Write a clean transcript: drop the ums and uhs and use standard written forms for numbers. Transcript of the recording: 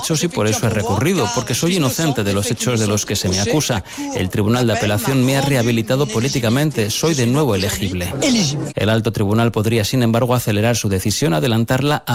hechos y por eso he recurrido, porque soy inocente de los hechos de los que se me acusa. El Tribunal de Apelación me ha rehabilitado políticamente, soy de nuevo elegible. El alto tribunal podría, sin embargo, acelerar su decisión, adelantarla a